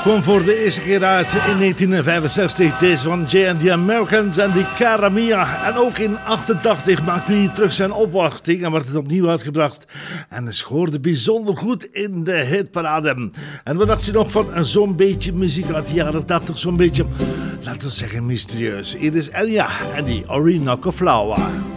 Kwam voor de eerste keer uit in 1965. Deze van Jay and the Americans en die Cara Mia. En ook in 88 maakte hij terug zijn opwachting en werd het opnieuw uitgebracht. En scoorde bijzonder goed in de hitparade. En wat dacht je nog van zo'n beetje muziek uit de jaren 80? Zo'n beetje, laten we zeggen, mysterieus. Hier is Enya en die Orinoco Flower.